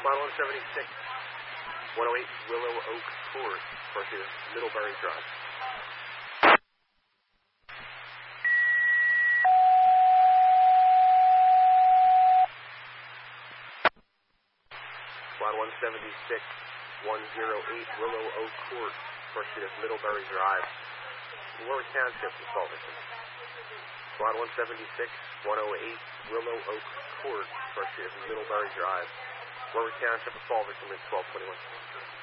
Squad 176, 108 Willow Oak Court, first unit, Middlebury Drive. Squad 176, 108 Willow Oak Court, first unit, Middlebury Drive, Warwick Township, assault victim. Squad 176, 108 Willow Oak Court, first unit, Middlebury Drive, Warwick Township, assault victim at 1221.